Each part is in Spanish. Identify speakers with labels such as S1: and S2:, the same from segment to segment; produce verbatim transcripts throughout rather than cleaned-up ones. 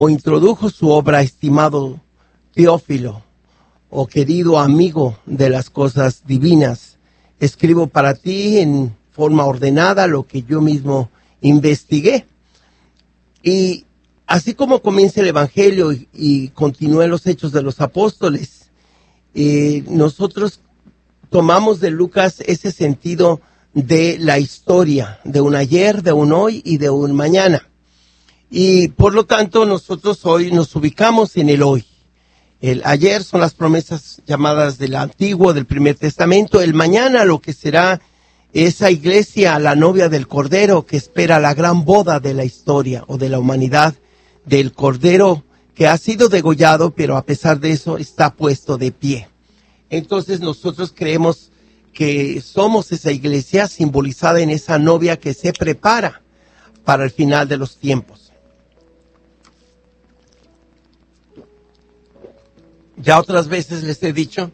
S1: o introdujo su obra, estimado Teófilo, o querido amigo de las cosas divinas, escribo para ti en forma ordenada lo que yo mismo investigué. Y así como comienza el Evangelio y, y continúa los Hechos de los Apóstoles, eh, nosotros tomamos de Lucas ese sentido de la historia, de un ayer, de un hoy y de un mañana. Y por lo tanto nosotros hoy nos ubicamos en el hoy. El ayer son las promesas llamadas del Antiguo, del Primer Testamento. El mañana lo que será esa iglesia, la novia del Cordero, que espera la gran boda de la historia o de la humanidad, del Cordero que ha sido degollado, pero a pesar de eso está puesto de pie. Entonces nosotros creemos que somos esa iglesia simbolizada en esa novia que se prepara para el final de los tiempos. Ya otras veces les he dicho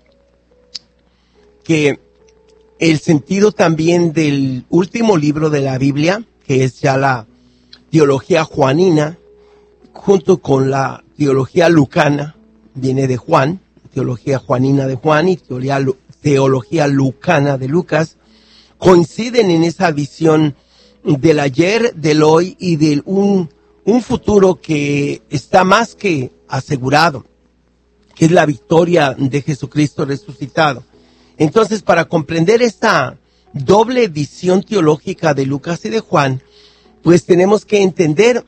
S1: que el sentido también del último libro de la Biblia, que es ya la teología juanina, junto con la teología lucana, viene de Juan, teología juanina de Juan y teología, teología lucana de Lucas, coinciden en esa visión del ayer, del hoy y de un, un futuro que está más que asegurado, que es la victoria de Jesucristo resucitado. Entonces, para comprender esta doble visión teológica de Lucas y de Juan, pues tenemos que entender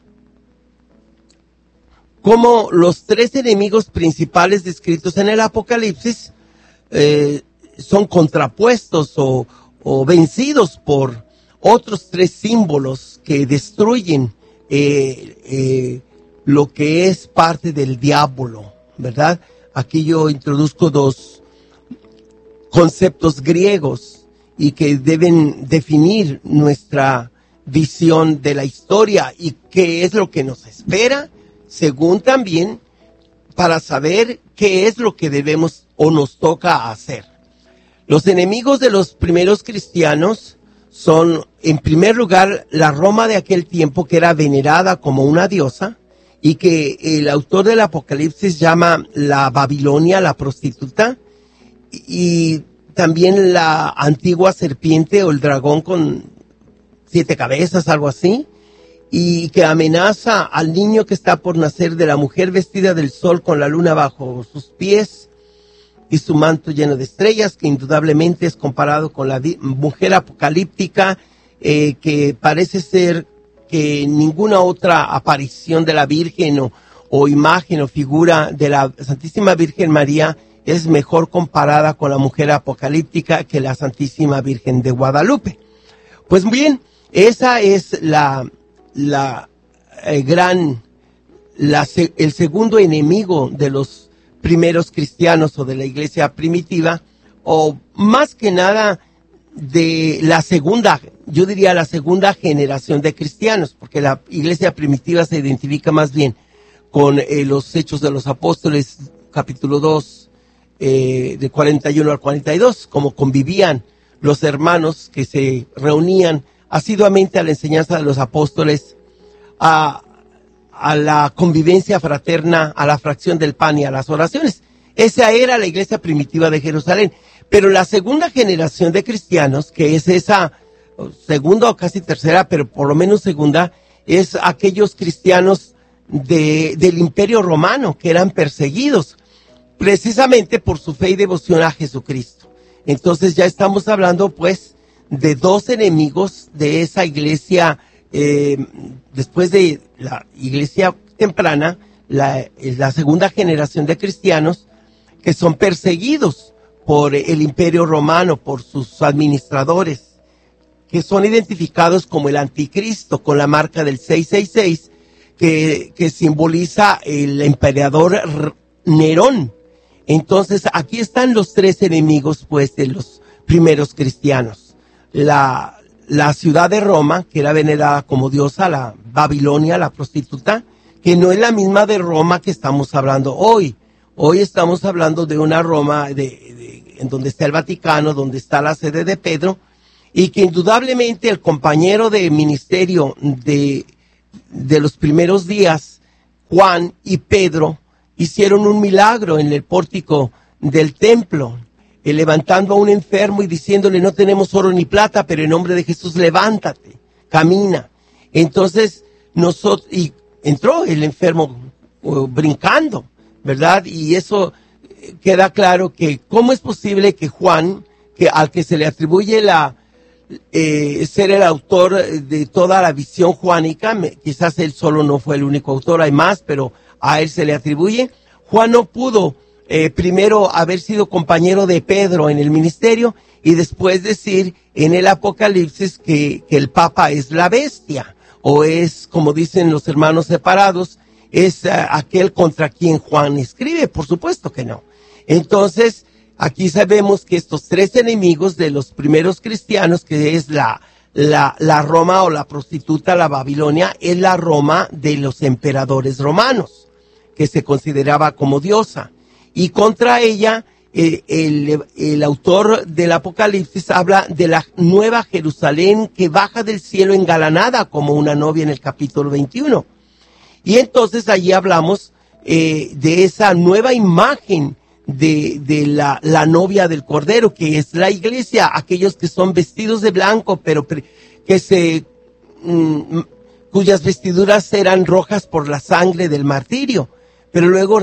S1: cómo los tres enemigos principales descritos en el Apocalipsis eh, son contrapuestos o, o vencidos por otros tres símbolos que destruyen eh, eh, lo que es parte del diablo, ¿verdad? Aquí yo introduzco dos conceptos griegos y que deben definir nuestra visión de la historia y qué es lo que nos espera, según también para saber qué es lo que debemos o nos toca hacer. Los enemigos de los primeros cristianos son, en primer lugar, la Roma de aquel tiempo, que era venerada como una diosa, y que el autor del Apocalipsis llama la Babilonia, la prostituta, y también la antigua serpiente o el dragón con siete cabezas, algo así, y que amenaza al niño que está por nacer de la mujer vestida del sol con la luna bajo sus pies y su manto lleno de estrellas, que indudablemente es comparado con la di- mujer apocalíptica, eh, que parece ser que ninguna otra aparición de la Virgen o, o imagen o figura de la Santísima Virgen María es mejor comparada con la mujer apocalíptica que la Santísima Virgen de Guadalupe. Pues bien, esa es la, la eh, gran, la, el segundo enemigo de los primeros cristianos o de la iglesia primitiva, o más que nada de la segunda, yo diría la segunda generación de cristianos, porque la iglesia primitiva se identifica más bien con eh, los Hechos de los Apóstoles, capítulo dos, eh, de cuarenta y uno al cuarenta y dos, como convivían los hermanos que se reunían asiduamente a la enseñanza de los apóstoles, a, a la convivencia fraterna, a la fracción del pan y a las oraciones. Esa era la iglesia primitiva de Jerusalén. Pero la segunda generación de cristianos, que es esa segunda o casi tercera, pero por lo menos segunda, es aquellos cristianos de, del Imperio Romano que eran perseguidos precisamente por su fe y devoción a Jesucristo. Entonces ya estamos hablando pues de dos enemigos de esa iglesia, eh, después de la iglesia temprana, la, la segunda generación de cristianos que son perseguidos por el Imperio Romano, por sus administradores, que son identificados como el anticristo, con la marca del seiscientos sesenta y seis, que, que simboliza el emperador Nerón. Entonces, aquí están los tres enemigos, pues, de los primeros cristianos. La, la ciudad de Roma, que era venerada como diosa, la Babilonia, la prostituta, que no es la misma de Roma que estamos hablando hoy. Hoy estamos hablando de una Roma de, de, en donde está el Vaticano, donde está la sede de Pedro, y que indudablemente el compañero de ministerio de, de los primeros días, Juan y Pedro hicieron un milagro en el pórtico del templo, eh, levantando a un enfermo y diciéndole: no tenemos oro ni plata, pero en nombre de Jesús levántate, camina. Entonces, nosotros, y entró el enfermo uh, brincando, ¿verdad? Y eso eh, queda claro que cómo es posible que Juan, que al que se le atribuye la eh, ser el autor de toda la visión juánica, me, quizás él solo no fue el único autor, hay más, pero a él se le atribuye. Juan no pudo eh, primero haber sido compañero de Pedro en el ministerio y después decir en el Apocalipsis que, que el Papa es la bestia, o es, como dicen los hermanos separados, es uh, aquel contra quien Juan escribe. Por supuesto que no. Entonces, aquí sabemos que estos tres enemigos de los primeros cristianos, que es la, la, la Roma o la prostituta, la Babilonia, es la Roma de los emperadores romanos, que se consideraba como diosa. Y contra ella, eh, el, el autor del Apocalipsis habla de la nueva Jerusalén que baja del cielo engalanada como una novia en el capítulo veintiuno. Y entonces allí hablamos eh, de esa nueva imagen de, de la, la novia del Cordero, que es la iglesia, aquellos que son vestidos de blanco, pero que se, mm, cuyas vestiduras eran rojas por la sangre del martirio, pero luego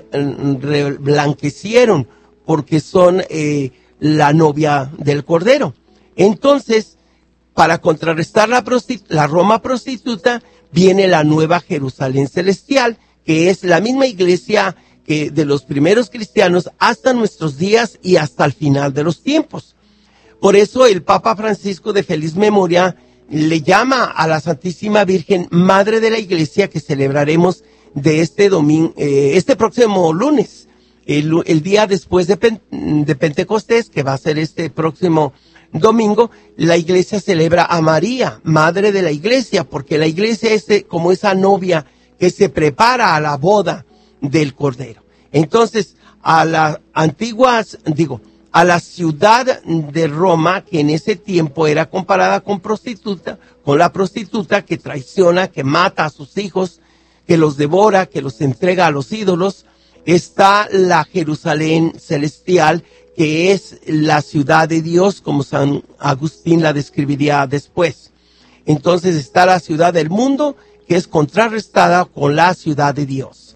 S1: reblanquecieron porque son eh, la novia del Cordero. Entonces, para contrarrestar la, la Roma prostituta, viene la nueva Jerusalén celestial, que es la misma iglesia que de los primeros cristianos hasta nuestros días y hasta el final de los tiempos. Por eso el Papa Francisco, de feliz memoria, le llama a la Santísima Virgen Madre de la Iglesia, que celebraremos de este domingo, eh, este próximo lunes, el, el día después de, Pen, de Pentecostés, que va a ser este próximo domingo. La iglesia celebra a María, Madre de la Iglesia, porque la iglesia es como esa novia que se prepara a la boda del Cordero. Entonces, a las antiguas, digo, a la ciudad de Roma, que en ese tiempo era comparada con prostituta, con la prostituta que traiciona, que mata a sus hijos, que los devora, que los entrega a los ídolos, está la Jerusalén celestial, que es la ciudad de Dios, como San Agustín la describiría después. Entonces está la ciudad del mundo, que es contrarrestada con la ciudad de Dios.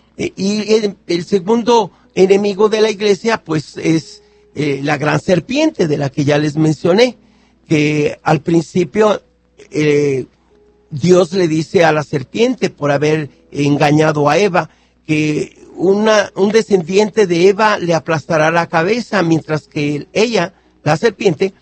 S1: Y el, el segundo enemigo de la iglesia, pues, es eh, la gran serpiente, de la que ya les mencioné, que al principio eh, Dios le dice a la serpiente, por haber engañado a Eva, que una, un descendiente de Eva le aplastará la cabeza, mientras que ella, la serpiente,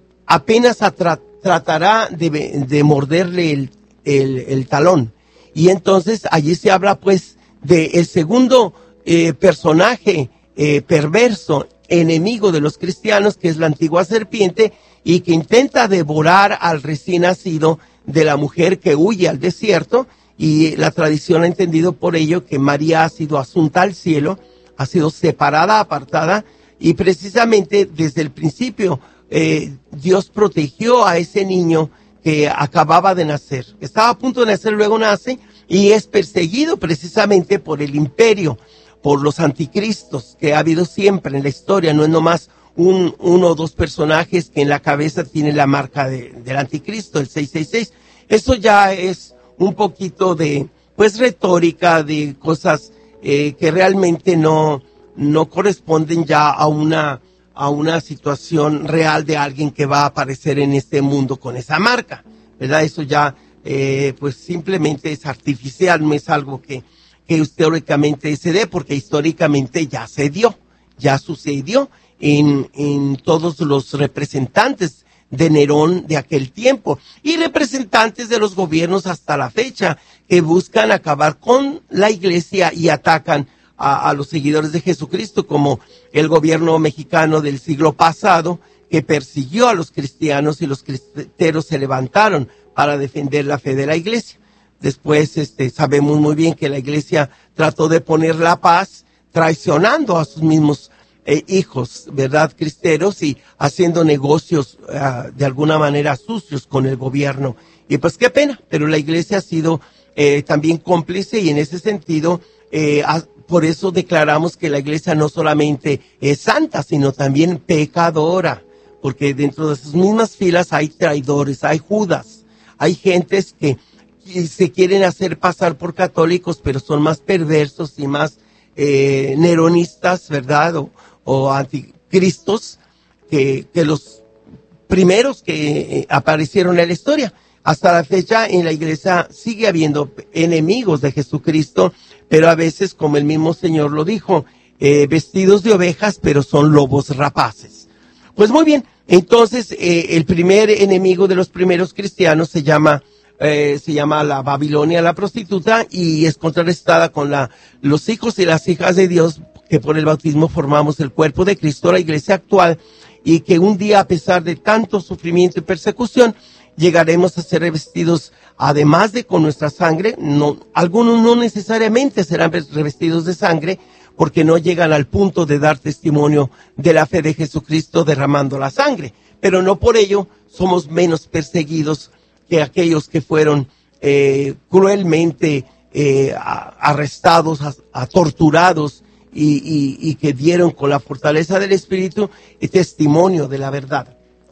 S1: apenas tra- tratará de, de morderle el, el, el talón. Y entonces allí se habla, pues, de el segundo eh, personaje eh, perverso, enemigo de los cristianos, que es la antigua serpiente, y que intenta devorar al recién nacido de la mujer que huye al desierto. Y la tradición ha entendido por ello que María ha sido asunta al cielo, ha sido separada, apartada, y precisamente desde el principio eh, Dios protegió a ese niño que acababa de nacer. Estaba a punto de nacer, luego nace, y es perseguido precisamente por el imperio, por los anticristos que ha habido siempre en la historia. No es nomás un, uno o dos personajes que en la cabeza tienen la marca de, del anticristo, el seiscientos sesenta y seis. Eso ya es un poquito de, pues, retórica, de cosas eh, que realmente no, no corresponden ya a una, a una situación real de alguien que va a aparecer en este mundo con esa marca, ¿verdad? Eso ya, eh, pues, simplemente es artificial, no es algo que, que históricamente se dé, porque históricamente ya se dio, ya sucedió en, en todos los representantes de Nerón de aquel tiempo y representantes de los gobiernos hasta la fecha, que buscan acabar con la iglesia y atacan a, a los seguidores de Jesucristo, como el gobierno mexicano del siglo pasado, que persiguió a los cristianos, y los cristeros se levantaron para defender la fe de la iglesia. Después este, sabemos muy bien que la iglesia trató de poner la paz traicionando a sus mismos Eh, hijos, ¿verdad?, cristeros, y haciendo negocios uh, de alguna manera sucios con el gobierno. Y pues qué pena, pero la iglesia ha sido eh, también cómplice, y en ese sentido, eh, a, por eso declaramos que la iglesia no solamente es santa, sino también pecadora, porque dentro de sus mismas filas hay traidores, hay Judas, hay gentes que se quieren hacer pasar por católicos, pero son más perversos y más eh, neronistas, ¿verdad? O, o anticristos que, que los primeros que eh, aparecieron en la historia. Hasta la fecha en la iglesia sigue habiendo enemigos de Jesucristo, pero a veces, como el mismo Señor lo dijo, eh, vestidos de ovejas, pero son lobos rapaces. Pues muy bien, entonces eh, el primer enemigo de los primeros cristianos se llama eh, se llama la Babilonia, la prostituta, y es contrarrestada con la los hijos y las hijas de Dios, que por el bautismo formamos el cuerpo de Cristo, la iglesia actual, y que un día, a pesar de tanto sufrimiento y persecución, llegaremos a ser revestidos, además de con nuestra sangre. No, algunos no necesariamente serán revestidos de sangre, porque no llegan al punto de dar testimonio de la fe de Jesucristo derramando la sangre, pero no por ello somos menos perseguidos que aquellos que fueron eh, cruelmente eh, a, arrestados, a, a torturados y, y, y que dieron con la fortaleza del Espíritu el testimonio de la verdad.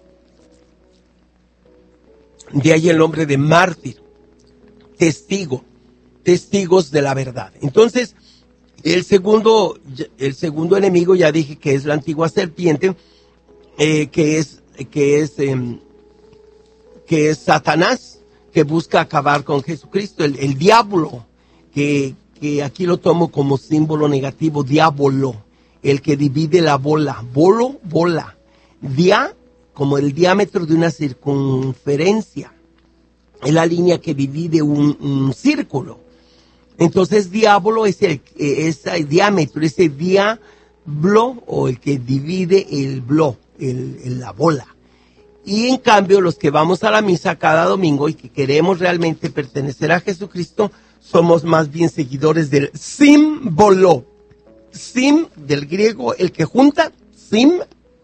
S1: De ahí el nombre de mártir, testigo, testigos de la verdad. Entonces, el segundo, el segundo enemigo, ya dije que es la antigua serpiente, eh, que es, que es, eh, que es Satanás, que busca acabar con Jesucristo, el, el diablo, que, que aquí lo tomo como símbolo negativo, diablo, el que divide la bola, bolo, bola, dia, como el diámetro de una circunferencia, es la línea que divide un, un círculo. Entonces, diablo es el, es el diámetro, ese diablo, o el que divide el blo, el, el, la bola. Y en cambio, los que vamos a la misa cada domingo y que queremos realmente pertenecer a Jesucristo, somos más bien seguidores del símbolo. Sim, del griego, el que junta, sim,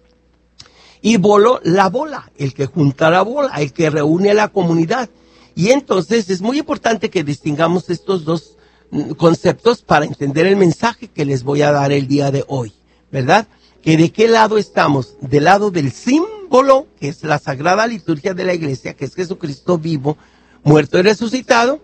S1: y bolo, la bola, el que junta la bola, el que reúne a la comunidad. Y entonces es muy importante que distingamos estos dos conceptos para entender el mensaje que les voy a dar el día de hoy, ¿verdad? Que de qué lado estamos, del lado del símbolo, que es la sagrada liturgia de la iglesia, que es Jesucristo vivo, muerto y resucitado,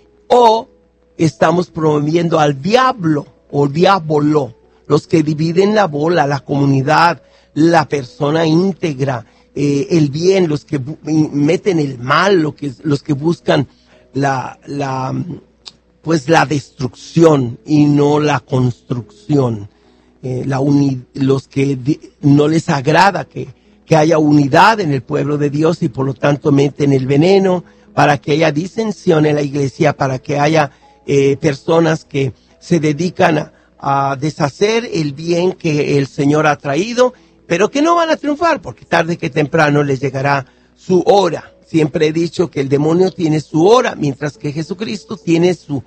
S1: o estamos promoviendo al diablo o diabolo, los que dividen la bola, la comunidad, la persona íntegra, eh, el bien, los que meten el mal, lo que, los que buscan la, la, pues la destrucción y no la construcción. Eh, la uni, los que di, no les agrada que, que haya unidad en el pueblo de Dios y por lo tanto meten el veneno para que haya disensión en la iglesia, para que haya eh, personas que se dedican a, a deshacer el bien que el Señor ha traído, pero que no van a triunfar porque tarde que temprano les llegará su hora. Siempre he dicho que el demonio tiene su hora, mientras que Jesucristo tiene su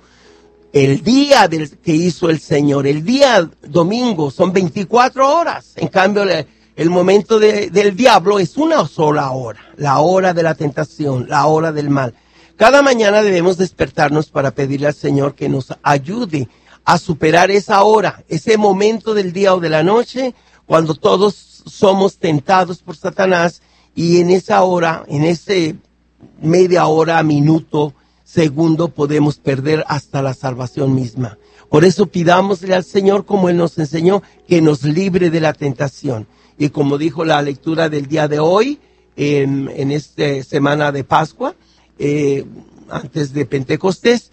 S1: el día del que hizo el Señor. El día domingo son veinticuatro horas. En cambio, el, el momento de, del diablo es una sola hora. La hora de la tentación, la hora del mal. Cada mañana debemos despertarnos para pedirle al Señor que nos ayude a superar esa hora, ese momento del día o de la noche, cuando todos somos tentados por Satanás, y en esa hora, en ese media hora, minuto, segundo, podemos perder hasta la salvación misma. Por eso pidámosle al Señor, como Él nos enseñó, que nos libre de la tentación. Y como dijo la lectura del día de hoy, en, en esta semana de Pascua, eh, antes de Pentecostés,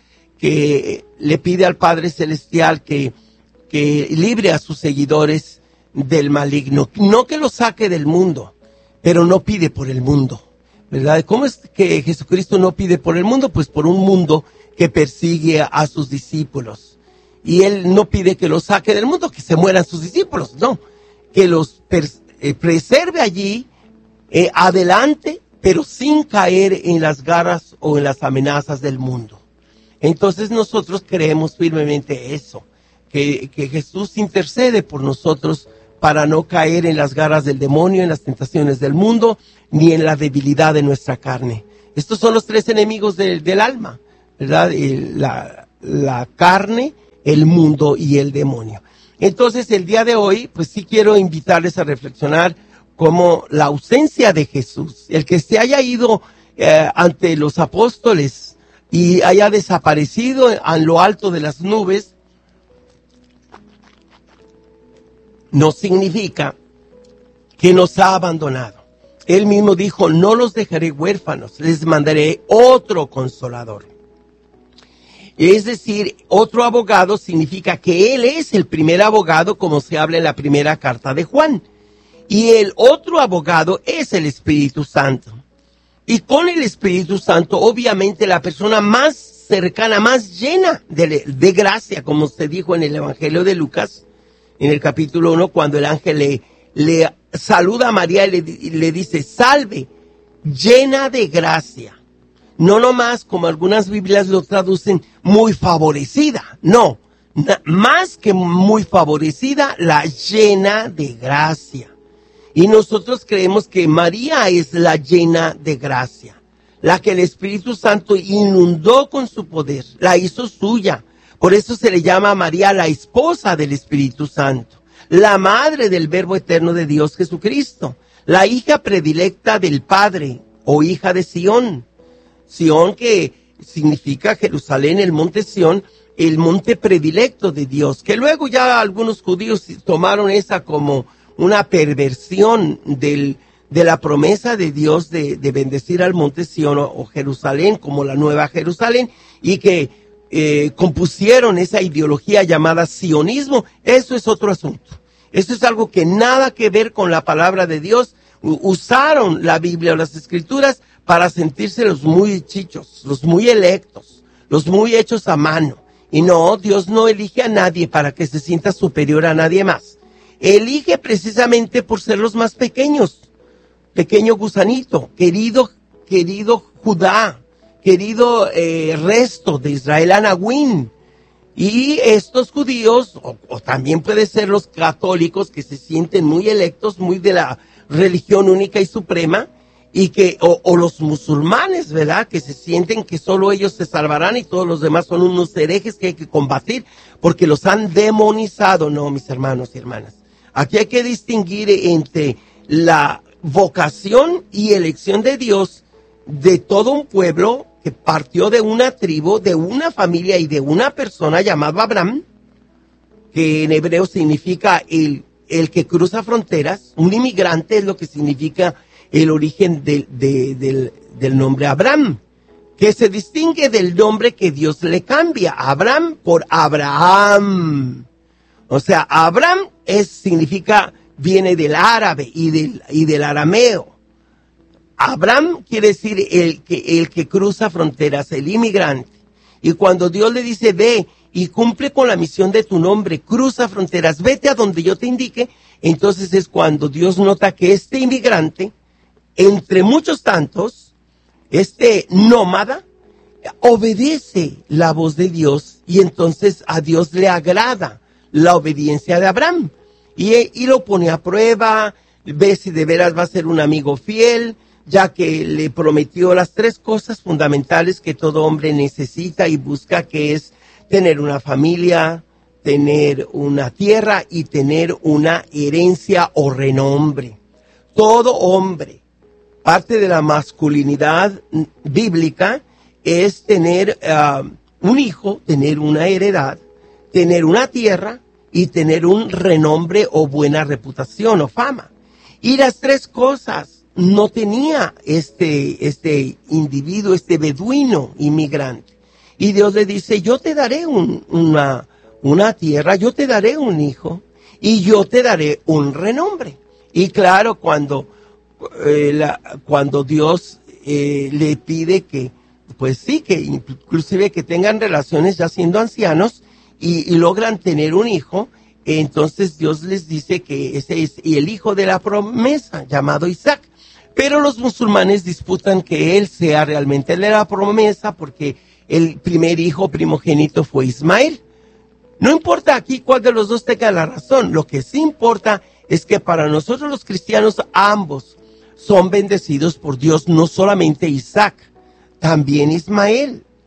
S1: que le pide al Padre Celestial que, que libre a sus seguidores del maligno. No que los saque del mundo, pero no pide por el mundo, ¿verdad? ¿Cómo es que Jesucristo no pide por el mundo? Pues por un mundo que persigue a sus discípulos. Y Él no pide que los saque del mundo, que se mueran sus discípulos, no. Que los eh, preserve allí, eh, adelante, pero sin caer en las garras o en las amenazas del mundo. Entonces nosotros creemos firmemente eso, que, que Jesús intercede por nosotros para no caer en las garras del demonio, en las tentaciones del mundo, ni en la debilidad de nuestra carne. Estos son los tres enemigos de, del alma. ¿verdad? El, la, la carne, el mundo y el demonio. Entonces, el día de hoy, pues sí quiero invitarles a reflexionar como la ausencia de Jesús, el que se haya ido eh, ante los apóstoles y haya desaparecido en lo alto de las nubes, no significa que nos ha abandonado. Él mismo dijo, no los dejaré huérfanos, les mandaré otro consolador. Es decir, otro abogado significa que Él es el primer abogado, como se habla en la primera carta de Juan. Y el otro abogado es el Espíritu Santo. Y con el Espíritu Santo, obviamente, la persona más cercana, más llena de, de gracia, como se dijo en el Evangelio de Lucas, en el capítulo uno, cuando el ángel le, le saluda a María y le, y le dice, salve, llena de gracia. No nomás, como algunas Biblias lo traducen, muy favorecida. No, na, más que muy favorecida, la llena de gracia. Y nosotros creemos que María es la llena de gracia, la que el Espíritu Santo inundó con su poder, la hizo suya. Por eso se le llama a María la esposa del Espíritu Santo, la madre del Verbo eterno de Dios Jesucristo, la hija predilecta del Padre o hija de Sión. Sión, que significa Jerusalén, el monte Sión, el monte predilecto de Dios, que luego ya algunos judíos tomaron esa como una perversión del, de la promesa de Dios de, de bendecir al monte Sión o, o Jerusalén como la nueva Jerusalén, y que eh, compusieron esa ideología llamada sionismo. Eso es otro asunto. Eso es algo que nada que ver con la palabra de Dios. U- usaron la Biblia o las Escrituras para sentirse los muy chichos, los muy electos, los muy hechos a mano. Y no, Dios no elige a nadie para que se sienta superior a nadie más. Elige precisamente por ser los más pequeños. Pequeño gusanito, querido, querido Judá, querido eh, resto de Israel, Anahuín. Y estos judíos, o, o también puede ser los católicos que se sienten muy electos, muy de la religión única y suprema, y que, o, o los musulmanes, ¿verdad? Que se sienten que solo ellos se salvarán y todos los demás son unos herejes que hay que combatir porque los han demonizado. No, mis hermanos y hermanas. Aquí hay que distinguir entre la vocación y elección de Dios de todo un pueblo que partió de una tribu, de una familia y de una persona llamada Abraham, que en hebreo significa el, el que cruza fronteras. Un inmigrante es lo que significa el origen de, de, del, del nombre Abraham, que se distingue del nombre que Dios le cambia, Abraham por Abraham. O sea, Abraham es, significa, viene del árabe y del, y del arameo. Abraham quiere decir el que, el que cruza fronteras, el inmigrante. Y cuando Dios le dice, ve y cumple con la misión de tu nombre, cruza fronteras, vete a donde yo te indique, entonces es cuando Dios nota que este inmigrante, entre muchos tantos, este nómada, obedece la voz de Dios y entonces a Dios le agrada la obediencia de Abraham. Y, y lo pone a prueba, ve si de veras va a ser un amigo fiel, ya que le prometió las tres cosas fundamentales que todo hombre necesita y busca, que es tener una familia, tener una tierra y tener una herencia o renombre. Todo hombre, parte de la masculinidad bíblica es tener uh, un hijo, tener una heredad, tener una tierra y tener un renombre o buena reputación o fama. Y las tres cosas no tenía este, este individuo, este beduino inmigrante. Y Dios le dice, yo te daré un, una, una tierra, yo te daré un hijo y yo te daré un renombre. Y claro, cuando, eh, la, cuando Dios eh, le pide que, pues sí, que inclusive que tengan relaciones ya siendo ancianos y, y logran tener un hijo, entonces Dios les dice que ese es el hijo de la promesa, llamado Isaac. Pero los musulmanes disputan que él sea realmente el de la promesa porque el primer hijo primogénito fue Ismael. No importa aquí cuál de los dos tenga la razón, lo que sí importa es que para nosotros los cristianos ambos son bendecidos por Dios, no solamente Isaac, también Ismael.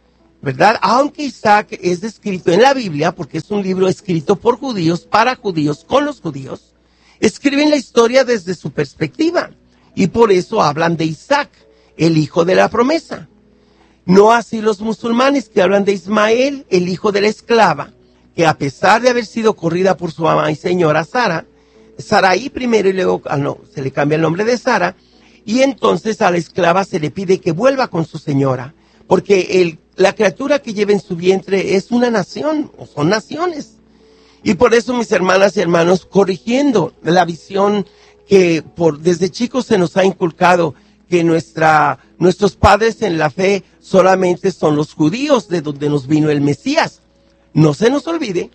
S1: ¿verdad? Aunque Isaac es descrito en la Biblia, porque es un libro escrito por judíos, para judíos, con los judíos, escriben la historia desde su perspectiva. Y por eso hablan de Isaac, el hijo de la promesa. No así los musulmanes, que hablan de Ismael, el hijo de la esclava, que a pesar de haber sido corrida por su mamá y señora Sara, Sarai primero y luego, ah, no, se le cambia el nombre de Sara, y entonces a la esclava se le pide que vuelva con su señora, porque el, la criatura que lleva en su vientre es una nación, o son naciones. Y por eso, mis hermanas y hermanos, corrigiendo la visión que por desde chicos se nos ha inculcado, que nuestra, nuestros padres en la fe solamente son los judíos, de donde nos vino el Mesías. No se nos olvide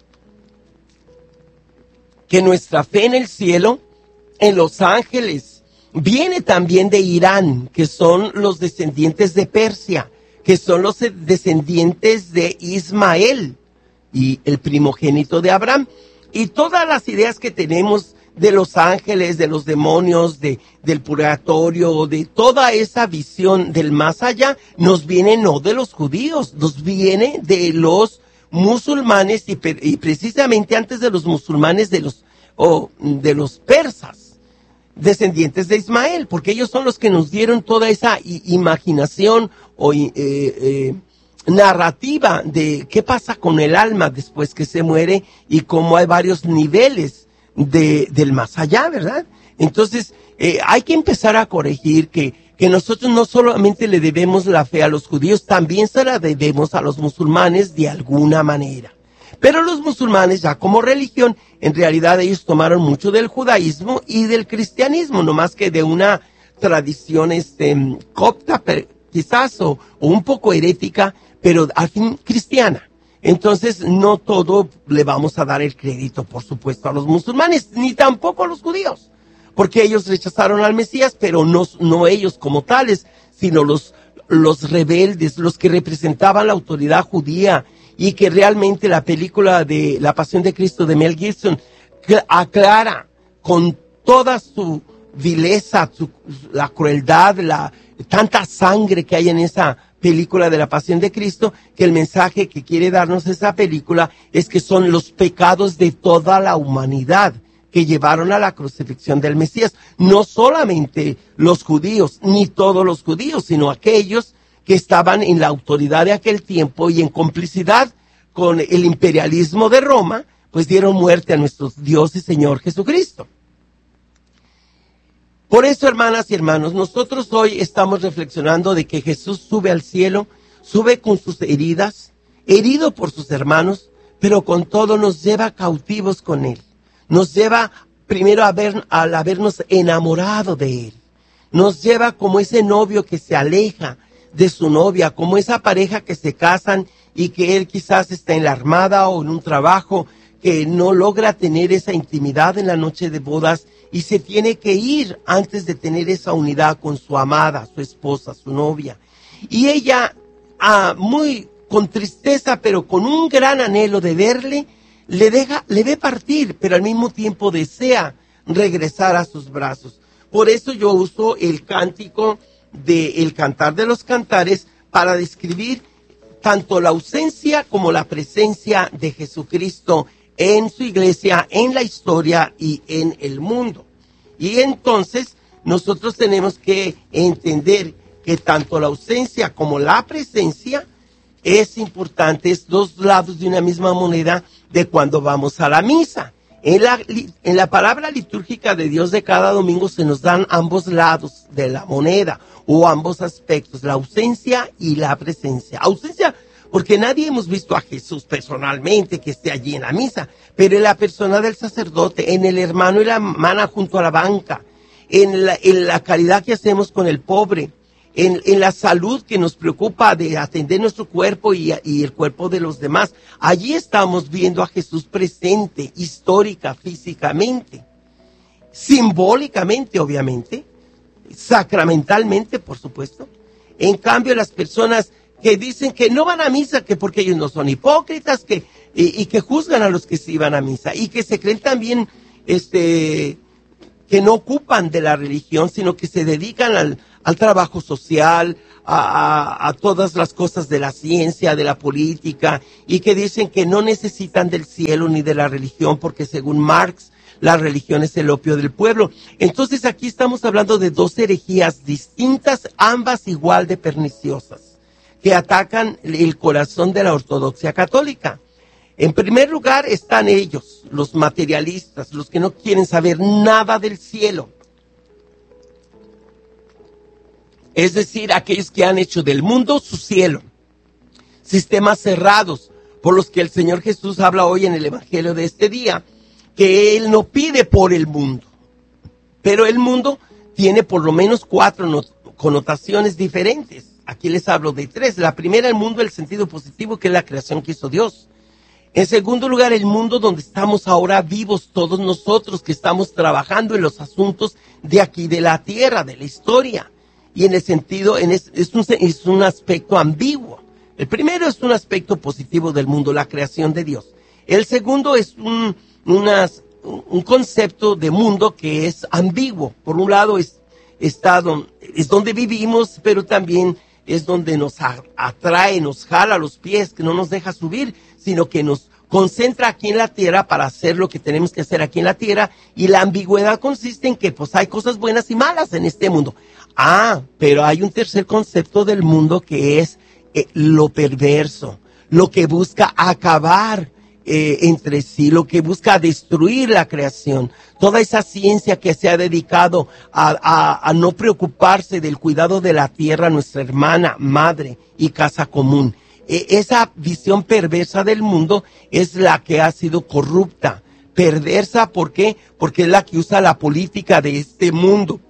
S1: que nuestra fe en el cielo, en los ángeles, viene también de Irán, que son los descendientes de Persia, que son los descendientes de Ismael y el primogénito de Abraham. Y todas las ideas que tenemos de los ángeles, de los demonios, de, del purgatorio, de toda esa visión del más allá, nos viene no de los judíos, nos viene de los musulmanes y, y precisamente antes de los musulmanes de los, oh, de los persas, descendientes de Ismael, porque ellos son los que nos dieron toda esa imaginación o eh, eh, narrativa de qué pasa con el alma después que se muere y cómo hay varios niveles de, del más allá, ¿verdad? Entonces, eh, hay que empezar a corregir que, que nosotros no solamente le debemos la fe a los judíos, también se la debemos a los musulmanes de alguna manera. Pero los musulmanes, ya como religión, en realidad ellos tomaron mucho del judaísmo y del cristianismo, no más que de una tradición este, copta, quizás, o, o un poco herética, pero al fin cristiana. Entonces, no todo le vamos a dar el crédito, por supuesto, a los musulmanes, ni tampoco a los judíos, porque ellos rechazaron al Mesías, pero no, no ellos como tales, sino los, los rebeldes, los que representaban la autoridad judía, y que realmente la película de La Pasión de Cristo de Mel Gibson aclara con toda su vileza, su, la crueldad, la tanta sangre que hay en esa película de La Pasión de Cristo, que el mensaje que quiere darnos esa película es que son los pecados de toda la humanidad que llevaron a la crucifixión del Mesías. No solamente los judíos, ni todos los judíos, sino aquellos que estaban en la autoridad de aquel tiempo y en complicidad con el imperialismo de Roma, pues dieron muerte a nuestro Dios y Señor Jesucristo. Por eso, hermanas y hermanos, nosotros hoy estamos reflexionando de que Jesús sube al cielo, sube con sus heridas, herido por sus hermanos, pero con todo nos lleva cautivos con Él. Nos lleva primero a ver, al habernos enamorado de Él. Nos lleva como ese novio que se aleja de su novia, como esa pareja que se casan y que él quizás está en la armada o en un trabajo que no logra tener esa intimidad en la noche de bodas y se tiene que ir antes de tener esa unidad con su amada, su esposa, su novia. Y ella, ah, muy con tristeza, pero con un gran anhelo de verle, le deja, le ve partir, pero al mismo tiempo desea regresar a sus brazos. Por eso yo uso el cántico de El Cantar de los Cantares para describir tanto la ausencia como la presencia de Jesucristo en su iglesia, en la historia y en el mundo. Y entonces nosotros tenemos que entender que tanto la ausencia como la presencia es importante, es dos lados de una misma moneda de cuando vamos a la misa. En la, en la palabra litúrgica de Dios de cada domingo se nos dan ambos lados de la moneda o ambos aspectos, la ausencia y la presencia. Ausencia porque nadie hemos visto a Jesús personalmente que esté allí en la misa, pero en la persona del sacerdote, en el hermano y la hermana junto a la banca, en la, en la caridad que hacemos con el pobre, en, en la salud que nos preocupa de atender nuestro cuerpo y, y el cuerpo de los demás. Allí estamos viendo a Jesús presente, histórica, físicamente, simbólicamente, obviamente, sacramentalmente, por supuesto. En cambio, las personas que dicen que no van a misa, que porque ellos no son hipócritas, que y, y que juzgan a los que sí van a misa, y que se creen también este que no ocupan de la religión, sino que se dedican al, al trabajo social, a, a, a todas las cosas de la ciencia, de la política, y que dicen que no necesitan del cielo ni de la religión, porque según Marx, la religión es el opio del pueblo. Entonces aquí estamos hablando de dos herejías distintas, ambas igual de perniciosas, que atacan el corazón de la ortodoxia católica. En primer lugar están ellos, los materialistas, los que no quieren saber nada del cielo. Es decir, aquellos que han hecho del mundo su cielo. Sistemas cerrados, por los que el Señor Jesús habla hoy en el Evangelio de este día, que Él no pide por el mundo. Pero el mundo tiene por lo menos cuatro no- connotaciones diferentes. Aquí les hablo de tres. La primera, el mundo, el sentido positivo, que es la creación que hizo Dios. En segundo lugar, el mundo donde estamos ahora vivos todos nosotros, que estamos trabajando en los asuntos de aquí, de la tierra, de la historia. Y en el sentido, en es, es, un, es un aspecto ambiguo. El primero es un aspecto positivo del mundo, la creación de Dios. El segundo es un, unas, un concepto de mundo que es ambiguo. Por un lado es, está don, es donde vivimos, pero también es donde nos atrae, nos jala los pies, que no nos deja subir, sino que nos concentra aquí en la tierra para hacer lo que tenemos que hacer aquí en la tierra. Y la ambigüedad consiste en que pues hay cosas buenas y malas en este mundo. Ah, pero hay un tercer concepto del mundo que es eh, lo perverso, lo que busca acabar eh, entre sí, lo que busca destruir la creación. Toda esa ciencia que se ha dedicado a, a, a no preocuparse del cuidado de la tierra, nuestra hermana, madre y casa común. Eh, esa visión perversa del mundo es la que ha sido corrupta. Perversa, ¿por qué? Porque es la que usa la política de este mundo.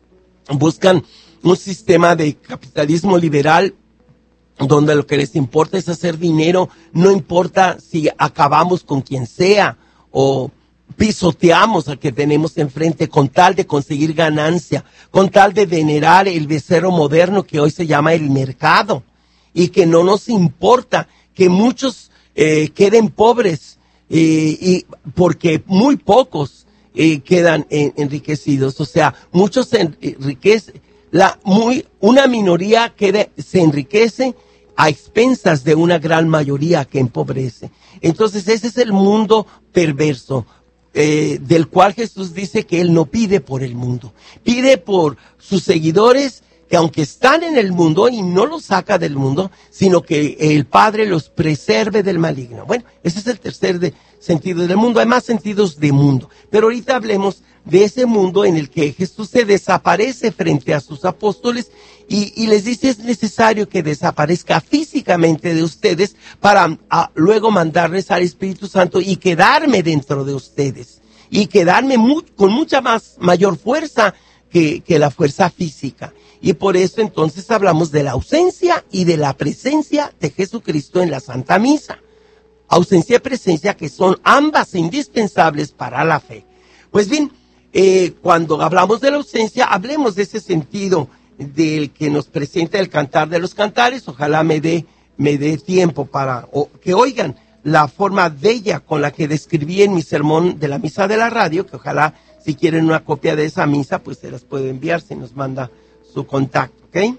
S1: Buscan un sistema de capitalismo liberal donde lo que les importa es hacer dinero, no importa si acabamos con quien sea o pisoteamos al que tenemos enfrente con tal de conseguir ganancia, con tal de venerar el becerro moderno que hoy se llama el mercado, y que no nos importa que muchos eh, queden pobres eh, y porque muy pocos eh, quedan en, enriquecidos. O sea, muchos se enriquecen, la muy una minoría queda, se enriquece a expensas de una gran mayoría que empobrece. Entonces ese es el mundo perverso, eh, del cual Jesús dice que Él no pide por el mundo, pide por sus seguidores que aunque están en el mundo y no los saca del mundo, sino que el Padre los preserve del maligno. Bueno, ese es el tercer de, sentido del mundo. Hay más sentidos de mundo, pero ahorita hablemos de ese mundo en el que Jesús se desaparece frente a sus apóstoles y, y les dice es necesario que desaparezca físicamente de ustedes para a, luego mandarles al Espíritu Santo y quedarme dentro de ustedes y quedarme muy, con mucha más mayor fuerza que, que la fuerza física. Y por eso entonces hablamos de la ausencia y de la presencia de Jesucristo en la Santa Misa. Ausencia y presencia que son ambas indispensables para la fe. Pues bien, eh, cuando hablamos de la ausencia, hablemos de ese sentido del que nos presenta el Cantar de los Cantares. Ojalá me dé me dé tiempo para o, que oigan la forma bella con la que describí en mi sermón de la misa de la radio, que ojalá si quieren una copia de esa misa, pues se las puede enviar si nos manda su contacto, ¿ok?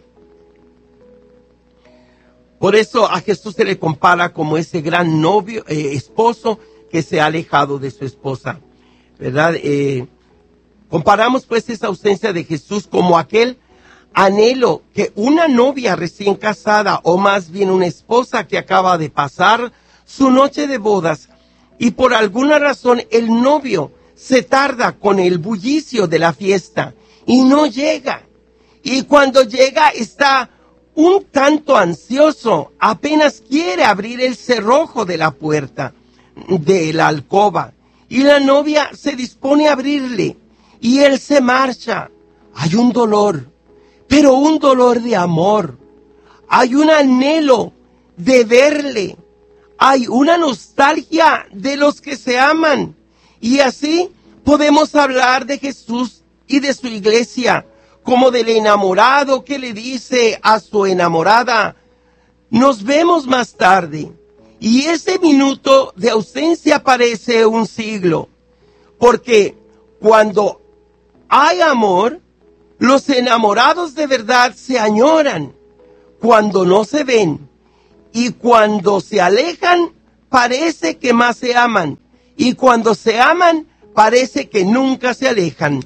S1: Por eso a Jesús se le compara como ese gran novio, eh, esposo que se ha alejado de su esposa, ¿verdad? Eh, comparamos pues esa ausencia de Jesús como aquel anhelo que una novia recién casada, o más bien una esposa que acaba de pasar su noche de bodas, y por alguna razón el novio se tarda con el bullicio de la fiesta y no llega. Y cuando llega está un tanto ansioso, apenas quiere abrir el cerrojo de la puerta de la alcoba. Y la novia se dispone a abrirle y él se marcha. Hay un dolor, pero un dolor de amor. Hay un anhelo de verle. Hay una nostalgia de los que se aman. Y así podemos hablar de Jesús y de su iglesia como del enamorado que le dice a su enamorada, nos vemos más tarde. Y ese minuto de ausencia parece un siglo, porque cuando hay amor, los enamorados de verdad se añoran cuando no se ven, y cuando se alejan parece que más se aman, y cuando se aman parece que nunca se alejan.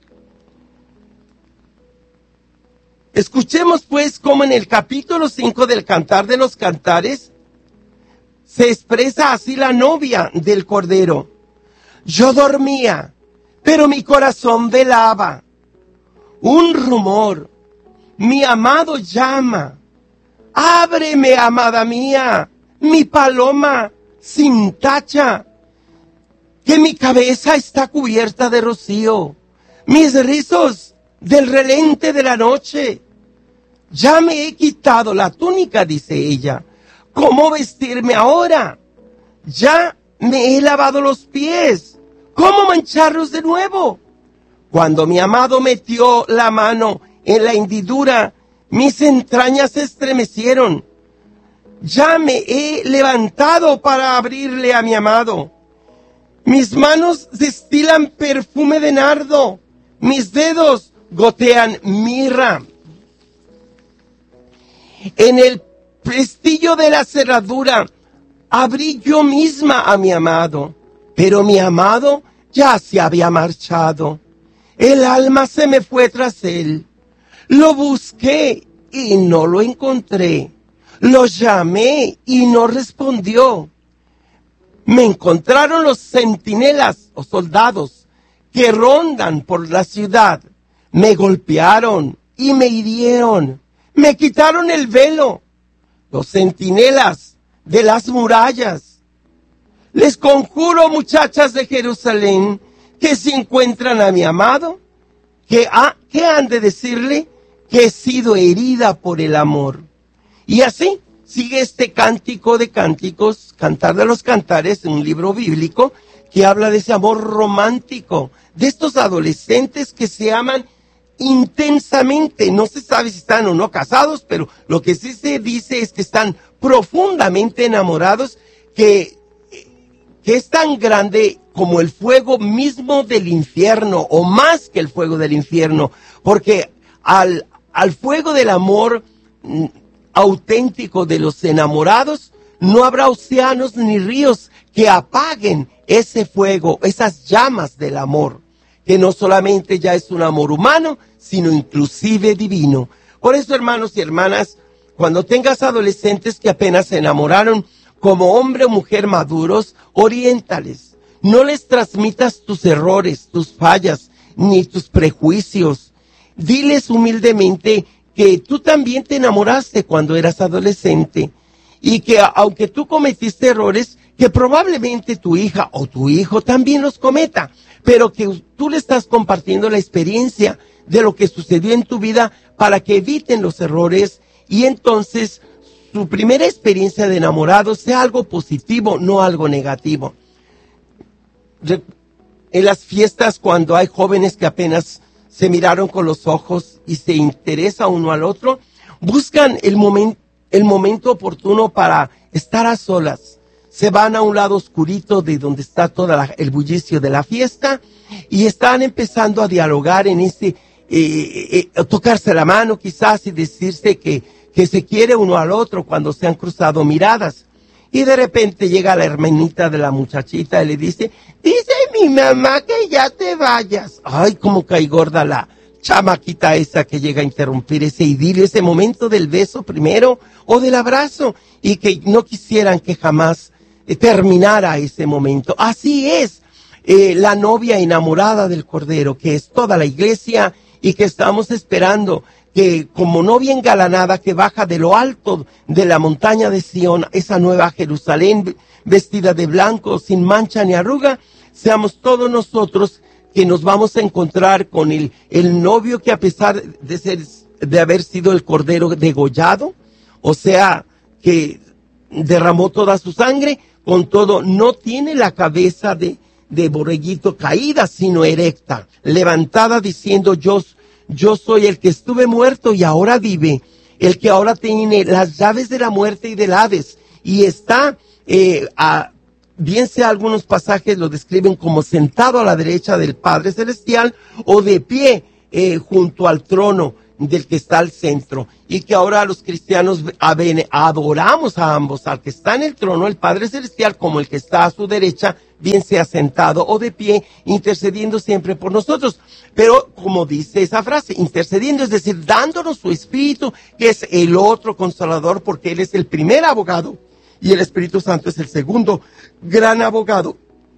S1: Escuchemos pues cómo en el capítulo cinco del Cantar de los Cantares se expresa así la novia del Cordero. Yo dormía, pero mi corazón velaba. Un rumor, mi amado llama. Ábreme, amada mía, mi paloma sin tacha, que mi cabeza está cubierta de rocío, mis rizos del relente de la noche. Ya me he quitado la túnica, dice ella. ¿Cómo vestirme ahora? Ya me he lavado los pies. ¿Cómo mancharlos de nuevo? Cuando mi amado metió la mano en la hendidura, mis entrañas se estremecieron. Ya me he levantado para abrirle a mi amado. Mis manos destilan perfume de nardo. Mis dedos gotean mirra. En el pestillo de la cerradura abrí yo misma a mi amado, pero mi amado ya se había marchado. El alma se me fue tras él. Lo busqué y no lo encontré. Lo llamé y no respondió. Me encontraron los centinelas o soldados que rondan por la ciudad. Me golpearon y me hirieron. Me quitaron el velo. Los centinelas de las murallas. Les conjuro, muchachas de Jerusalén, que si encuentran a mi amado, que, ha, que han de decirle que he sido herida por el amor. Y así sigue este cántico de cánticos, Cantar de los Cantares, un libro bíblico que habla de ese amor romántico, de estos adolescentes que se aman intensamente. No se sabe si están o no casados, pero lo que sí se dice es que están profundamente enamorados, que, que es tan grande como el fuego mismo del infierno, o más que el fuego del infierno, porque al, al fuego del amor mm, auténtico de los enamorados, no habrá océanos ni ríos que apaguen ese fuego, esas llamas del amor, que no solamente ya es un amor humano, sino inclusive divino. Por eso, hermanos y hermanas, cuando tengas adolescentes que apenas se enamoraron, como hombre o mujer maduros, oriéntales. No les transmitas tus errores, tus fallas, ni tus prejuicios. Diles humildemente que tú también te enamoraste cuando eras adolescente y que aunque tú cometiste errores, que probablemente tu hija o tu hijo también los cometa, pero que tú le estás compartiendo la experiencia de lo que sucedió en tu vida para que eviten los errores y entonces su primera experiencia de enamorado sea algo positivo, no algo negativo. En las fiestas, cuando hay jóvenes que apenas se miraron con los ojos y se interesa uno al otro, buscan el momento, el momento oportuno para estar a solas. Se van a un lado oscurito de donde está todo el bullicio de la fiesta y están empezando a dialogar en ese, eh, eh, eh, tocarse la mano quizás y decirse que, que se quiere uno al otro cuando se han cruzado miradas. Y de repente llega la hermanita de la muchachita y le dice, dice mi mamá que ya te vayas. Ay, cómo cae gorda la chamaquita esa que llega a interrumpir ese idilio, ese momento del beso primero o del abrazo, y que no quisieran que jamás eh, terminara ese momento. Así es eh, la novia enamorada del Cordero, que es toda la iglesia y que estamos esperando que como novia engalanada que baja de lo alto de la montaña de Sión, esa nueva Jerusalén vestida de blanco, sin mancha ni arruga, seamos todos nosotros que nos vamos a encontrar con el, el novio que a pesar de ser, de haber sido el Cordero degollado, o sea, que derramó toda su sangre, con todo no tiene la cabeza de, de borreguito caída, sino erecta, levantada diciendo yo Yo soy el que estuve muerto y ahora vive, el que ahora tiene las llaves de la muerte y del Hades, y está eh, a, bien sea algunos pasajes lo describen como sentado a la derecha del Padre Celestial o de pie eh, junto al trono del que está al centro, y que ahora los cristianos adoramos a ambos, al que está en el trono, el Padre Celestial, como el que está a su derecha, bien sea sentado o de pie, intercediendo siempre por nosotros. Pero como dice esa frase, intercediendo, es decir, dándonos su Espíritu, que es el otro Consolador, porque Él es el primer abogado y el Espíritu Santo es el segundo gran abogado.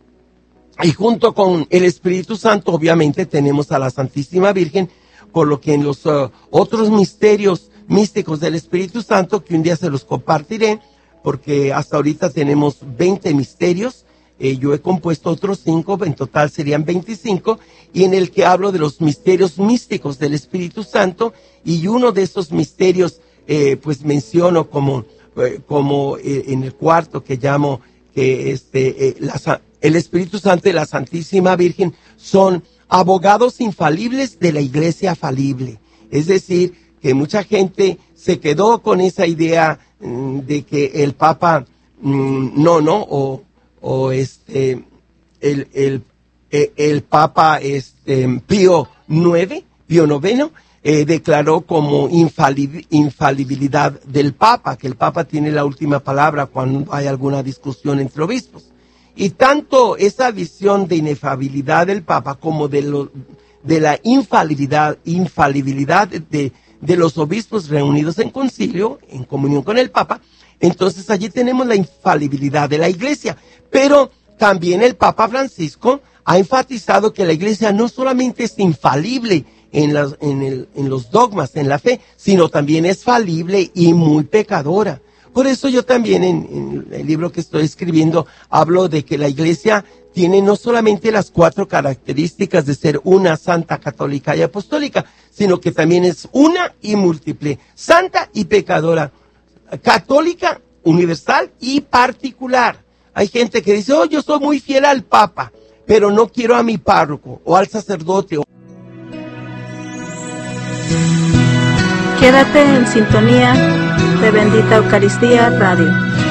S1: Y junto con el Espíritu Santo, obviamente, tenemos a la Santísima Virgen, por lo que en los uh, otros misterios místicos del Espíritu Santo, que un día se los compartiré, porque hasta ahorita tenemos veinte misterios, eh, yo he compuesto otros cinco, en total serían veinticinco, y en el que hablo de los misterios místicos del Espíritu Santo, y uno de esos misterios, eh, pues menciono como, eh, como eh, en el cuarto que llamo, que este, eh, la, el Espíritu Santo y la Santísima Virgen son abogados infalibles de la iglesia falible. Es decir, que mucha gente se quedó con esa idea mmm, de que el Papa, mmm, no, no, o, o este, el, el, el, el Papa este, Pío nueve, Pío noveno, eh, declaró como infalib, infalibilidad del Papa, que el Papa tiene la última palabra cuando hay alguna discusión entre obispos. Y tanto esa visión de inefabilidad del Papa como de, lo, de la infalibilidad, infalibilidad de, de los obispos reunidos en concilio, en comunión con el Papa, entonces allí tenemos la infalibilidad de la Iglesia. Pero también el Papa Francisco ha enfatizado que la Iglesia no solamente es infalible en, las, en, el, en los dogmas, en la fe, sino también es falible y muy pecadora. Por eso yo también en, en el libro que estoy escribiendo hablo de que la Iglesia tiene no solamente las cuatro características de ser una, santa, católica y apostólica, sino que también es una y múltiple, santa y pecadora, católica, universal y particular. Hay gente que dice, oh, yo soy muy fiel al Papa, pero no quiero a mi párroco o al sacerdote.
S2: Quédate en sintonía de Bendita Eucaristía Radio.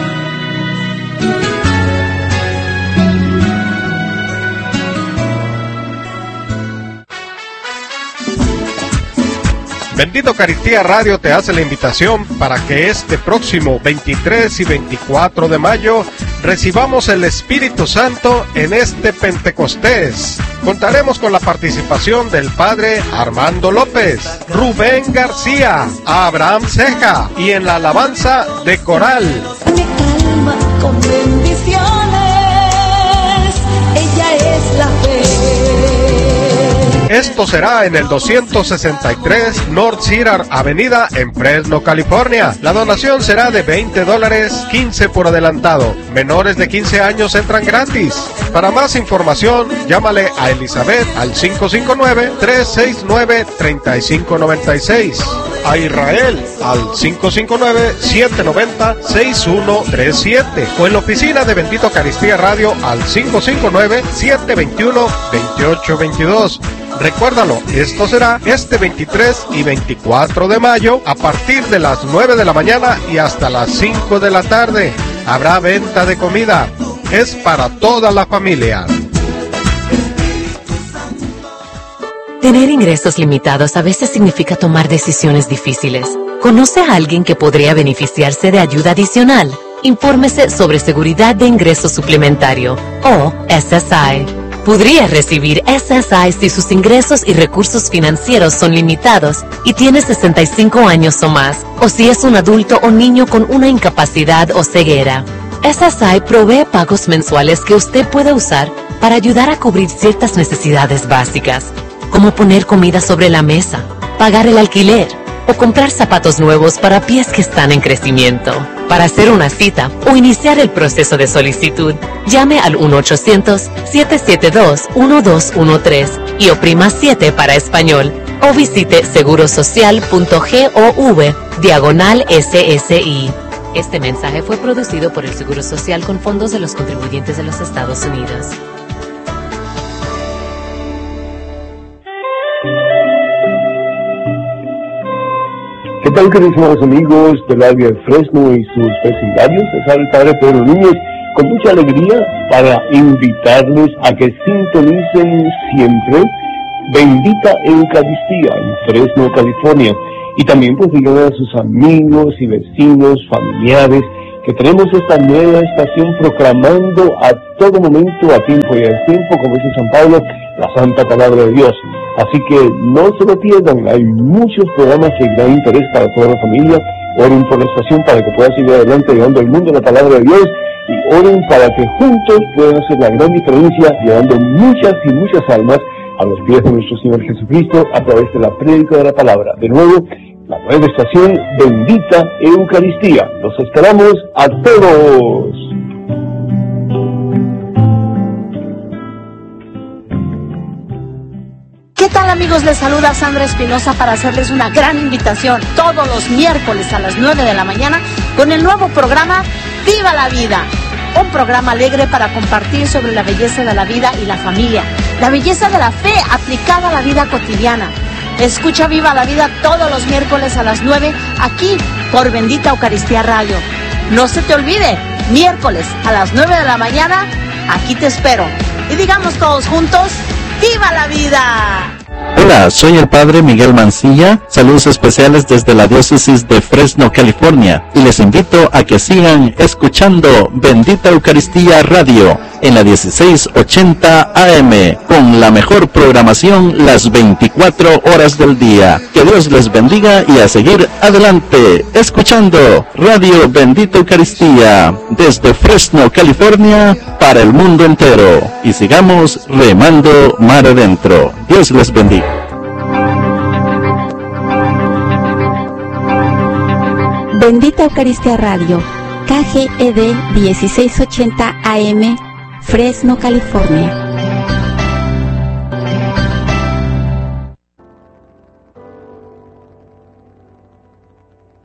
S3: Bendita Eucaristía Radio te hace la invitación para que este próximo veintitrés y veinticuatro de mayo recibamos el Espíritu Santo en este Pentecostés. Contaremos con la participación del Padre Armando López, Rubén García, Abraham Ceja y en la alabanza de coral.
S4: Me calma con bendiciones, ella es la fe.
S3: Esto será en el doscientos sesenta y tres North Cedar Avenida en Fresno, California. La donación será de veinte dólares, quince por adelantado. Menores de quince años entran gratis. Para más información, llámale a Elizabeth al cinco cinco nueve, tres seis nueve, tres cinco nueve seis. A Israel al cinco cinco nueve, siete nueve cero, seis uno tres siete. O en la oficina de Bendita Eucaristía Radio al cinco cinco nueve, siete dos uno, dos ocho dos dos. Recuérdalo, esto será este veintitrés y veinticuatro de mayo a partir de las nueve de la mañana y hasta las cinco de la tarde. Habrá venta de comida. Es para toda la familia.
S5: Tener ingresos limitados a veces significa tomar decisiones difíciles. ¿Conoce a alguien que podría beneficiarse de ayuda adicional? Infórmese sobre seguridad de ingreso suplementario o S S I. Podría recibir S S I si sus ingresos y recursos financieros son limitados y tiene sesenta y cinco años o más, o si es un adulto o niño con una incapacidad o ceguera. S S I provee pagos mensuales que usted puede usar para ayudar a cubrir ciertas necesidades básicas, como poner comida sobre la mesa, pagar el alquiler o comprar zapatos nuevos para pies que están en crecimiento. Para hacer una cita o iniciar el proceso de solicitud, llame al uno ochocientos, siete siete dos, uno dos uno tres y oprima siete para español o visite segurosocial.gov diagonal S S I. Este mensaje fue producido por el Seguro Social con fondos de los contribuyentes de los Estados Unidos.
S6: ¿Qué tal, queridos amigos del área de Fresno y sus vecindarios? Les habla el Padre Pedro Núñez con mucha alegría para invitarles a que sintonicen siempre Bendita Eucaristía en Fresno, California. Y también pues digan a sus amigos y vecinos, familiares, que tenemos esta nueva estación proclamando a todo momento, a tiempo y a tiempo, como dice San Pablo, la Santa Palabra de Dios. Así que no se lo pierdan, hay muchos programas de gran interés para toda la familia. Oren por la estación para que pueda seguir adelante llevando al mundo la Palabra de Dios, y oren para que juntos puedan hacer la gran diferencia, llevando muchas y muchas almas a los pies de nuestro Señor Jesucristo a través de la prédica de la Palabra. De nuevo, la nueva estación Bendita Eucaristía. Los esperamos a todos.
S7: ¿Qué tal, amigos? Les saluda Sandra Espinosa para hacerles una gran invitación todos los miércoles a las nueve de la mañana con el nuevo programa Viva la Vida. Un programa alegre para compartir sobre la belleza de la vida y la familia, la belleza de la fe aplicada a la vida cotidiana. Escucha Viva la Vida todos los miércoles a las nueve aquí por Bendita Eucaristía Radio. No se te olvide, miércoles a las nueve de la mañana, aquí te espero. Y digamos todos juntos, ¡Viva la vida!
S8: Hola, soy el Padre Miguel Mancilla, saludos especiales desde la diócesis de Fresno, California, y les invito a que sigan escuchando Bendita Eucaristía Radio en la dieciséis ochenta A M, con la mejor programación las veinticuatro horas del día. Que Dios les bendiga y a seguir adelante, escuchando Radio Bendita Eucaristía desde Fresno, California, para el mundo entero. Y sigamos remando mar adentro. Dios les bendiga.
S9: Bendita Eucaristía Radio, K G E D dieciséis ochenta A M, Fresno, California.